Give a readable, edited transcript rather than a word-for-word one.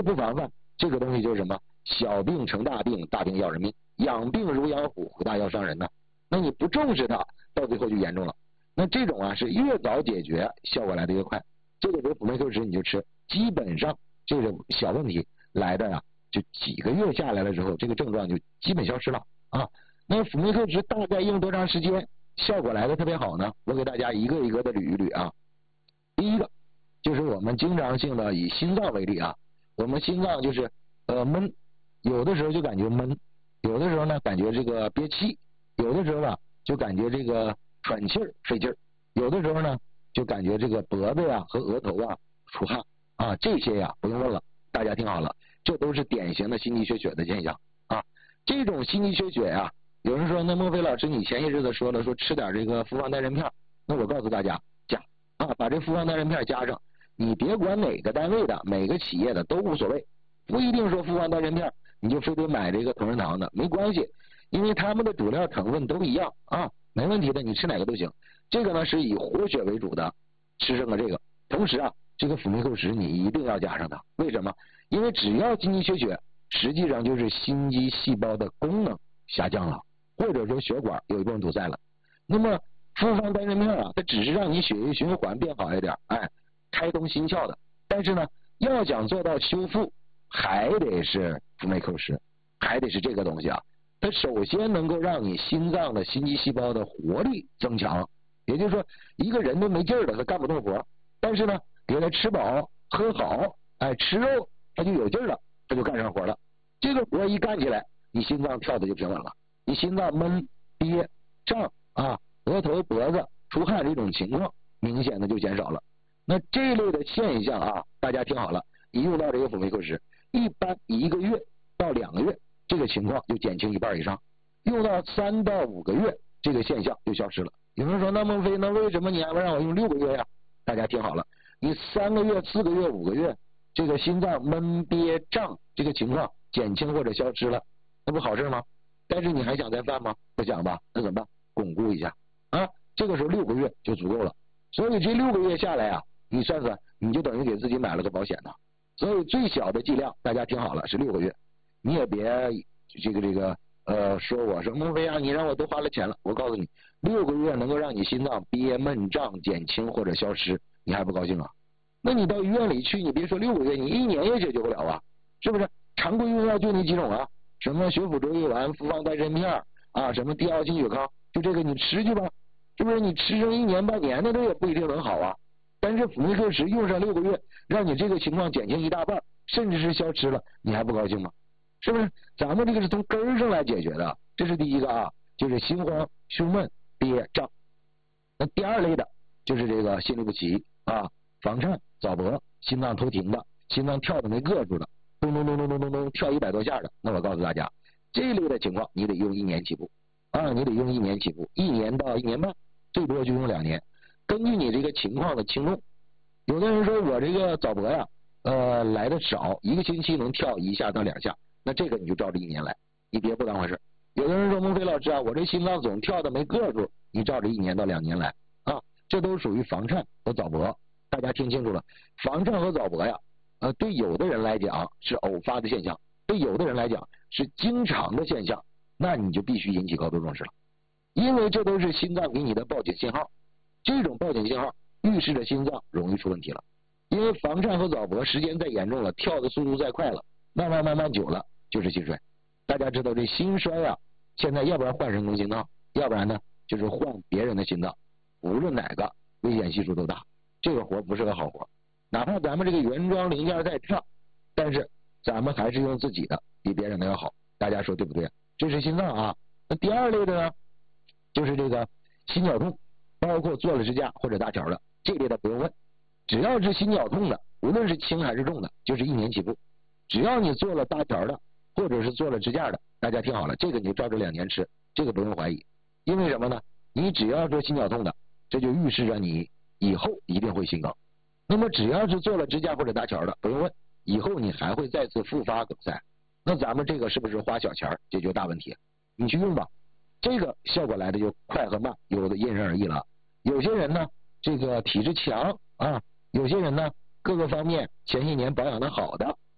不防范，这个东西就是什么？小病成大病，大病要人命，养病如养虎，虎大要伤人呐。那你不重视它，到最后就严重了。那这种啊是越早解决，效果来的越快。这个辅酶 Q 值你就吃，基本上这个小问题来的呀，就几个月下来了之后，这个症状就基本消失了啊。那辅酶 Q 值大概用多长时间效果来的特别好呢？我给大家一个一个的捋一捋啊。第一个就是我们经常性的以心脏为例啊，我们心脏就是闷，有的时候就感觉闷，有的时候呢感觉这个憋气，有的时候啊就感觉这个喘气儿费劲儿，有的时候呢就感觉这个脖子呀和额头啊出汗啊，这些呀不用问了，大家听好了，这都是典型的心肌缺血的现象啊。这种心肌缺血呀，有人说那孟非老师你前些日子说了，说吃点这个复方丹参片，那我告诉大家加啊，把这复方丹参片加上，你别管哪个单位的每个企业的都无所谓，不一定说复方丹参片你就非得买这个同仁堂的，没关系，因为他们的主料成分都一样啊，没问题的，你吃哪个都行。这个呢是以活血为主的，吃上了这个，同时啊这个辅酶 Q 值你一定要加上它，为什么？因为只要心肌缺血，实际上就是心肌细胞的功能下降了，或者说血管有一部分堵塞了。那么复方丹参片啊，它只是让你血液循环变好一点，哎，开通心窍的，但是呢要想做到修复，还得是辅酶 Q 值，还得是这个东西啊。它首先能够让你心脏的心肌细胞的活力增强，也就是说一个人都没劲儿了，他干不动活，但是呢给他吃饱喝好，哎，吃肉他就有劲儿了，他就干上活了。这个活一干起来，你心脏跳的就平稳了，你心脏闷憋胀啊，额头脖子出汗这种情况明显的就减少了。那这类的现象啊，大家听好了，你用到这个辅酶 Q 值，一般1个月到2个月这个情况就减轻1半以上，用到3到5个月这个现象就消失了。有人说那孟非，那为什么你还不让我用6个月呀？大家听好了，你3个月4个月5个月这个心脏闷憋胀这个情况减轻或者消失了，那不好事吗？但是你还想再犯吗？不想吧？那怎么办？巩固一下啊，这个时候6个月就足够了。所以这6个月下来啊，你算算，你就等于给自己买了个保险呢。所以最小的剂量大家听好了是6个月，你也别说我说孟非啊，你让我都花了钱了，我告诉你6个月能够让你心脏憋闷胀减轻或者消失，你还不高兴啊？那你到医院里去，你别说6个月，你1年也解决不了啊，是不是？常规用药就那几种啊，什么血府周益丸、复方丹参片啊，什么地奥辛血康，就这个你吃去吧，是不是？你吃上1年半年的，这也不一定能好啊。但是辅酶 Q 值用上6个月，让你这个情况减轻1大半，甚至是消失了，你还不高兴吗？是不是？咱们这个是从根儿上来解决的，这是第一个啊，就是心慌、胸闷、憋胀。那第二类的就是这个心律不齐啊，房颤、早搏、心脏偷停的，心脏跳的没个数的，咚咚咚咚咚咚咚跳100多下的，那我告诉大家，这类的情况你得用1年起步啊，你得用1年起步，1年到1年半，最多就用2年，根据你这个情况的轻重。有的人说我这个早搏呀，来的少，1个星期能跳1下到2下，那这个你就照着1年来，你别不当回事。有的人说孟非老师啊，我这心脏总跳的没个数，你照着1年到2年来啊，这都属于房颤和早搏。大家听清楚了，房颤和早搏呀，对有的人来讲是偶发的现象，对有的人来讲是经常的现象，那你就必须引起高度重视了，因为这都是心脏给你的报警信号，这种报警信号预示着心脏容易出问题了。因为房颤和早搏时间再严重了，跳的速度再快了，慢慢久了就是心衰。大家知道这心衰啊，现在要不然换人工心脏，要不然呢就是换别人的心脏，无论哪个危险系数都大，这个活不是个好活。哪怕咱们这个原装零件再差，但是咱们还是用自己的，比别人的要好。大家说对不对？这是心脏啊。那第二类的呢，就是这个心绞痛，包括做了支架或者搭桥的，这类的不用问，只要是心绞痛的，无论是轻还是重的，就是1年起步。只要你做了搭桥的或者是做了支架的，大家听好了，这个你就照着2年吃，这个不用怀疑。因为什么呢？你只要做心绞痛的，这就预示着你以后一定会心梗。那么只要是做了支架或者搭桥的，不用问，以后你还会再次复发梗塞。那咱们这个是不是花小钱解决大问题？你去用吧，这个效果来的就快和慢，有的因人而异了。有些人呢，这个体质强啊，有些人呢各个方面前些年保养的好的，